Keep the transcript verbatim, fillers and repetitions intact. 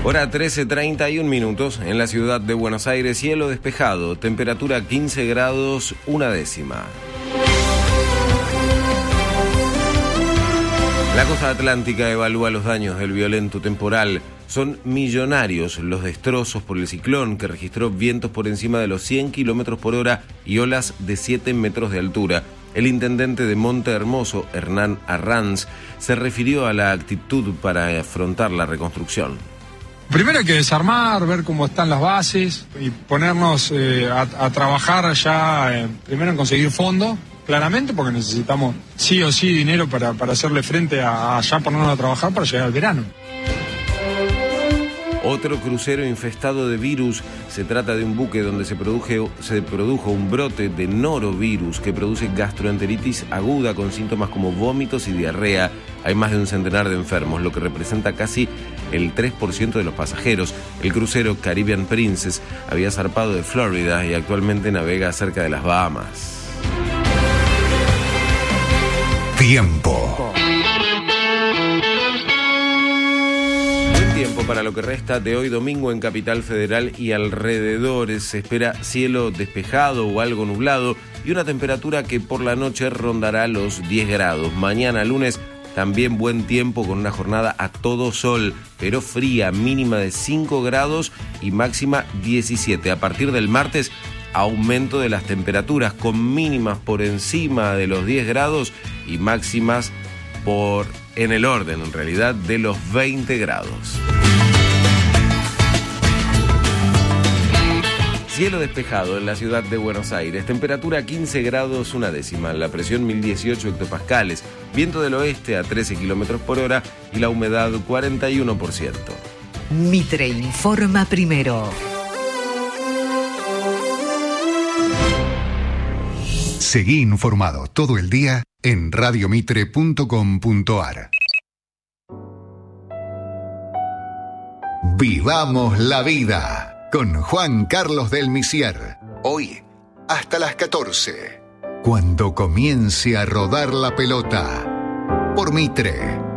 Hora trece treinta y un minutos en la ciudad de Buenos Aires, cielo despejado, temperatura quince grados, una décima. La costa atlántica evalúa los daños del violento temporal. Son millonarios los destrozos por el ciclón, que registró vientos por encima de los cien kilómetros por hora y olas de siete metros de altura. El intendente de Monte Hermoso, Hernán Arranz, se refirió a la actitud para afrontar la reconstrucción. Primero hay que desarmar, ver cómo están las bases y ponernos eh, a, a trabajar ya, eh, primero en conseguir fondos, claramente, porque necesitamos sí o sí dinero para, para hacerle frente a, a ya ponernos a trabajar para llegar al verano. Otro crucero infestado de virus. Se trata de un buque donde se, produje, se produjo un brote de norovirus que produce gastroenteritis aguda con síntomas como vómitos y diarrea. Hay más de un centenar de enfermos, lo que representa casi el tres por ciento de los pasajeros. El crucero Caribbean Princess había zarpado de Florida y actualmente navega cerca de las Bahamas. Tiempo. Tiempo para lo que resta de hoy domingo en Capital Federal y alrededores. Se espera cielo despejado o algo nublado y una temperatura que por la noche rondará los diez grados. Mañana lunes también buen tiempo con una jornada a todo sol, pero fría, mínima de cinco grados y máxima diecisiete. A partir del martes, aumento de las temperaturas con mínimas por encima de los diez grados y máximas por en el orden, en realidad, de los veinte grados. Cielo despejado en la ciudad de Buenos Aires, temperatura quince grados una décima, la presión mil dieciocho hectopascales, viento del oeste a trece kilómetros por hora y la humedad cuarenta y uno por ciento. Mitre informa primero. Seguí informado todo el día en radio mitre punto com punto ar. Vivamos la vida con Juan Carlos del Misier. Hoy hasta las catorce, cuando comience a rodar la pelota. Por Mitre.